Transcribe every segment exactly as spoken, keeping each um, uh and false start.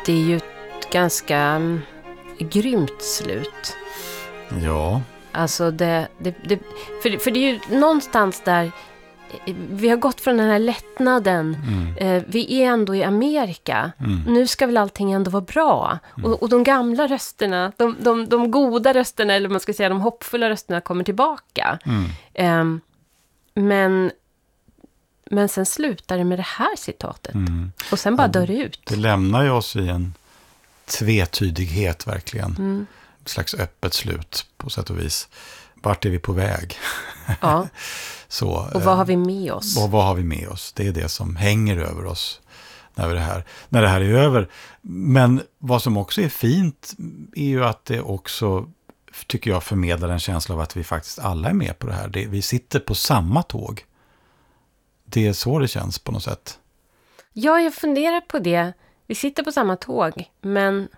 Det är ju ett ganska um, grymt slut. Ja. Alltså det, det, det för, för det är ju någonstans där vi har gått från den här lättnaden. Mm. Eh, vi är ändå i Amerika. Mm. Nu ska väl allting ändå vara bra. Mm. Och, och de gamla rösterna, de, de, de goda rösterna, eller man ska säga de hoppfulla rösterna kommer tillbaka. Mm. Eh, men, men sen slutar det med det här citatet. Mm. Och sen bara ja, dör det ut. Det lämnar ju oss i en tvetydighet verkligen. Mm. Ett slags öppet slut på sätt och vis. Vart är vi på väg? Ja. Så, och vad har vi med oss? Och vad har vi med oss? Det är det som hänger över oss när det här, när det här är över. Men vad som också är fint är ju att det också, tycker jag, förmedlar en känsla av att vi faktiskt alla är med på det här. Det, vi sitter på samma tåg. Det är så det känns på något sätt. Ja, jag funderar på det. Vi sitter på samma tåg, men,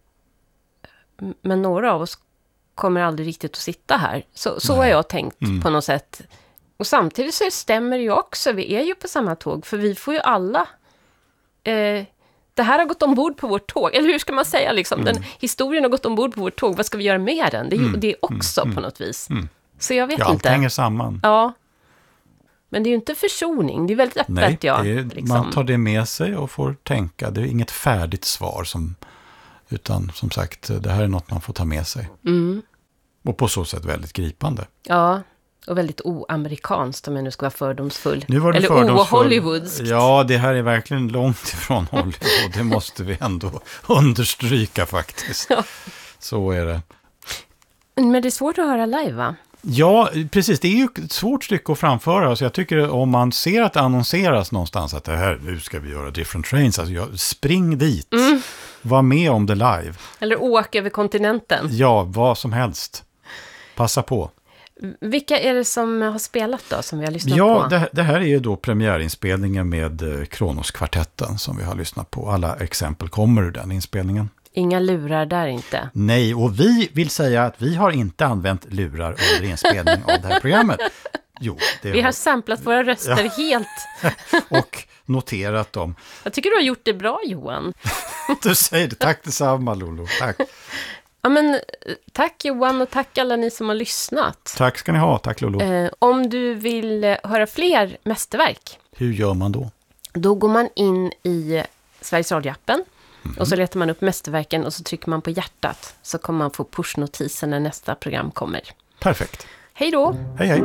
men några av oss kommer aldrig riktigt att sitta här. Så, så har jag tänkt mm. på något sätt. Och samtidigt så stämmer det ju också. Vi är ju på samma tåg. För vi får ju alla... Eh, det här har gått ombord på vårt tåg. Eller hur ska man säga liksom? Mm. Den historien har gått ombord på vårt tåg. Vad ska vi göra med den? Det är ju mm. det är också mm. på något vis. Mm. Så jag vet ja, inte. Allt hänger samman. Ja. Men det är ju inte försoning. Det är väldigt öppet. Nej, ja, är, liksom. Man tar det med sig och får tänka. Det är inget färdigt svar. Som, utan som sagt, det här är något man får ta med sig. Mm. Och på så sätt väldigt gripande. Ja. Och väldigt oamerikanskt, om jag nu ska vara fördomsfull. Nu var det eller o-hollywoodskt. Ja, det här är verkligen långt ifrån Hollywood. Det måste vi ändå understryka faktiskt. Ja. Så är det. Men det är svårt att höra live, va? Ja, precis. Det är ju ett svårt stycke att framföra. Så jag tycker om man ser att det annonseras någonstans att det här, nu ska vi göra Different Trains. Alltså jag, spring dit. Mm. Var med om det live. Eller åk över kontinenten. Ja, vad som helst. Passa på. Vilka är det som har spelat då, som vi har lyssnat ja, på? Ja, det, det här är ju då premiärinspelningen med eh, Kronos-kvartetten som vi har lyssnat på. Alla exempel kommer ur den inspelningen. Inga lurar där inte. Nej, och vi vill säga att vi har inte använt lurar under inspelning av det här programmet. Jo, det vi har, har samplat våra röster ja. helt. Och noterat dem. Jag tycker du har gjort det bra, Johan. Du säger det. Tack detsamma, Lolo. Tack. Ja, men tack Johan och tack alla ni som har lyssnat. Tack ska ni ha, tack Lolo. Eh, om du vill höra fler mästerverk. Hur gör man då? Då går man in i Sveriges Radio-appen mm. och så letar man upp mästerverken och så trycker man på hjärtat. Så kommer man få pushnotiser när nästa program kommer. Perfekt. Hej då. Hej hej.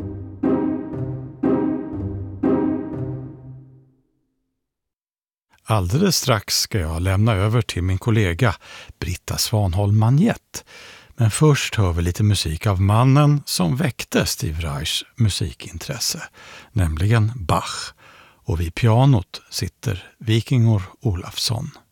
Alldeles strax ska jag lämna över till min kollega Britta Svanholm Magnett. Men först hör vi lite musik av mannen som väckte Steve Reichs musikintresse, nämligen Bach. Och vid pianot sitter Vikingur Olafsson.